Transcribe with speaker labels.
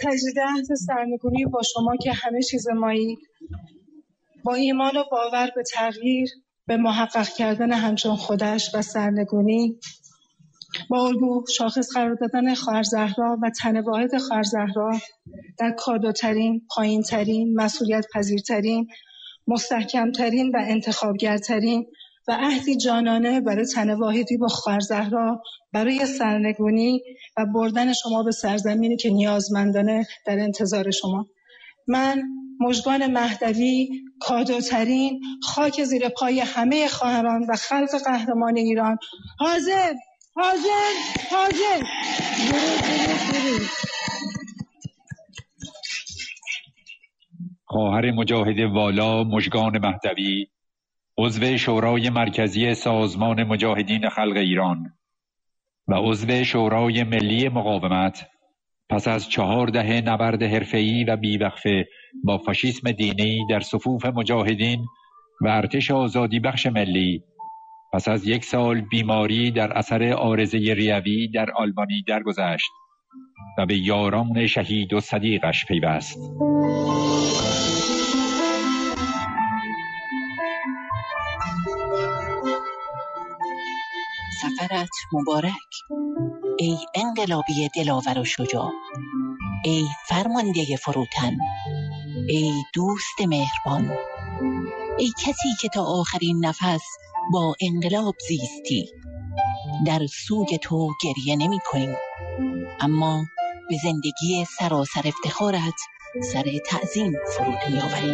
Speaker 1: تجدید عهد سرنگونی با شما که همه چیز مایی، با ایمان و باور به تغییر، به محقق کردن همچون خودش و سرنگونی، با الگو شاخص قرار دادن خواهر زهرا و تن واحد خواهر زهرا در کادوترین، پایین‌ترین، مسئولیت پذیرترین، مستحکمترین و انتخابگرترین و عهدی جانانه برای تن واحدی با خواهر زهرا برای سرنگونی و بردن شما به سرزمینی که نیازمندانه در انتظار شما. من مژگان مهدوی، کادوترین، خاک زیر پای همه خواهران و خلق قهرمان ایران، حاضر
Speaker 2: خواهر مجاهد والا مژگان مهدوی، عضو شورای مرکزی سازمان مجاهدین خلق ایران و عضو شورای ملی مقاومت، پس از 4 دهه نبرد حرفه‌ای و بیوقفه با فاشیسم دینی در صفوف مجاهدین و ارتش آزادی بخش ملی، پس از 1 سال بیماری در اثر عارضه ریوی در آلبانی درگذشت و به یاران شهید و صدیقش پیوست.
Speaker 3: سفرت مبارک ای انقلابی دلاور و شجاع، ای فرمانده فروتن، ای دوست مهربان، ای کسی که تا آخرین نفس با انقلاب زیستی. در سوگ تو گریه نمی کنیم، اما به زندگی سراسر افتخارت سر تعظیم فرود می آوریم.